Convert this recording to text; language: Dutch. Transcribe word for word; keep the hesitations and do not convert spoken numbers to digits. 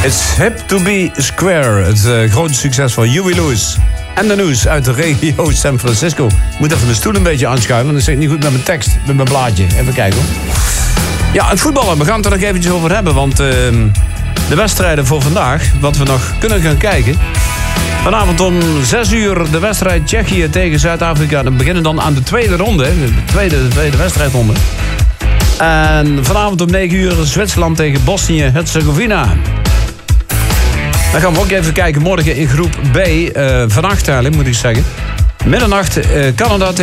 It's hip to be square. Het uh, grote succes van Huey Lewis. En de nieuws uit de regio San Francisco. Ik moet even mijn stoel een beetje aanschuiven, want dat zit niet goed met mijn tekst, met mijn blaadje. Even kijken hoor. Ja, het voetballen, we gaan het er nog eventjes over hebben. Want uh, de wedstrijden voor vandaag, wat we nog kunnen gaan kijken. Vanavond om zes uur de wedstrijd Tsjechië tegen Zuid-Afrika. Dan beginnen dan aan de tweede ronde, de tweede, de tweede wedstrijdronde. En vanavond om negen uur Zwitserland tegen Bosnië-Herzegovina. Dan gaan we ook even kijken morgen in groep B. Uh, vannacht eigenlijk, moet ik zeggen. Middernacht uh, Canada tegen